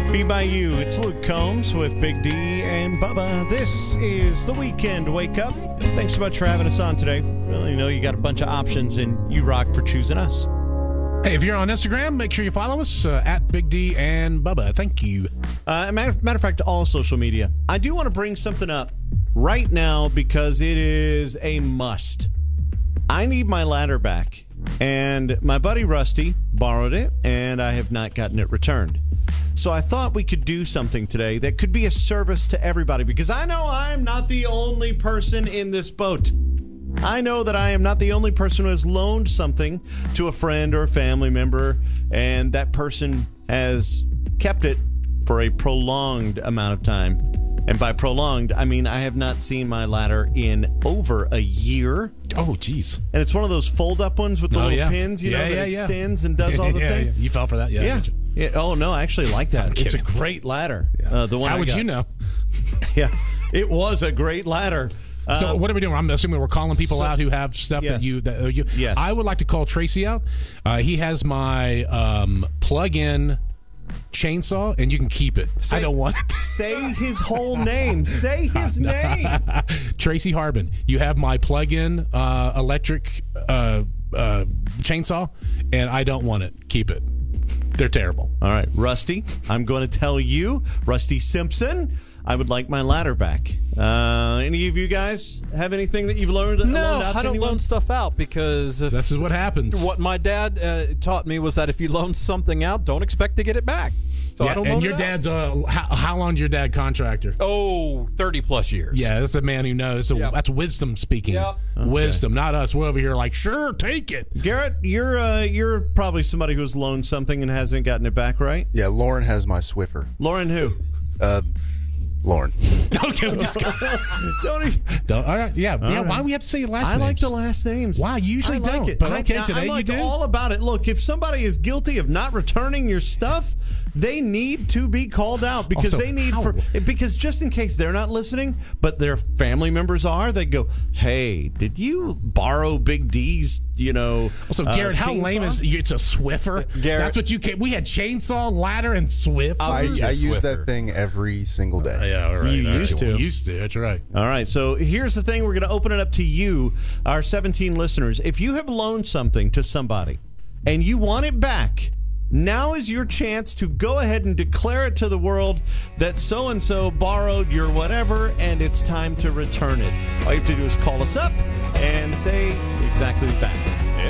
Be By You. It's Luke Combs with Big D and Bubba. This is the Weekend Wake Up. Thanks so much for having us on today. Well, you know, you got a bunch of options, and you rock for choosing us. Hey, if you're on Instagram, make sure you follow us at Big D and Bubba. Thank you. Matter of fact, all social media. I do want to bring something up right now because it is a must. I need my ladder back, and my buddy Rusty borrowed it, and I have not gotten it returned. So I thought we could do something today that could be a service to everybody, because I know I'm not the only person in this boat. I know that I am not the only person who has loaned something to a friend or a family member, and that person has kept it for a prolonged amount of time. And by prolonged, I mean I have not seen my ladder in over a year. Oh, geez. And it's one of those fold-up ones with the little pins, that extends and does all the thing. Yeah. You fell for that? Yeah. Oh, no, I actually like that. It's a great ladder. Yeah. The one How would you know? Yeah, it was a great ladder. So what are we doing? I'm assuming we're calling people out who have stuff that you. Yes. I would like to call Tracy out. He has my plug-in chainsaw, and you can keep it. I don't want it. Say his whole name. Say his name. Tracy Harbin. You have my plug-in electric chainsaw, and I don't want it. Keep it. They're terrible. All right, Rusty, I'm going to tell you, Rusty Simpson, I would like my ladder back. Any of you guys have anything that you've learned? No, I don't loan stuff out because this is what happens. What my dad taught me was that if you loan something out, don't expect to get it back. So I don't loan and your it dad's how long is your dad contractor? Oh, 30 plus years. Yeah, that's a man who knows. So that's wisdom speaking. Yep. Okay. Wisdom, not us. We're over here like, sure, take it. Garrett, you're probably somebody who's loaned something and hasn't gotten it back, right? Yeah, Lauren has my Swiffer. Lauren who? Lauren. Okay, we just Don't even. all right, yeah. All right. Why do we have to say your last I names? like the last names. Wow, you usually I like don't. it. But okay, today I'm like you do. all about it. Look, if somebody is guilty of not returning your stuff, they need to be called out because Also, because just in case they're not listening, but their family members are, they go, "Hey, did you borrow Big D's?" Also, Garrett, how chainsaw? lame is it's a Swiffer? Garrett, that's what you came. We had chainsaw, ladder, and Swift. I use that thing every single day. Yeah, all right. You used to. Used to. That's right. All right, so here's the thing. We're going to open it up to you, our 17 listeners. If you have loaned something to somebody and you want it back, now is your chance to go ahead and declare it to the world that so-and-so borrowed your whatever, and it's time to return it. All you have to do is call us up and say exactly that.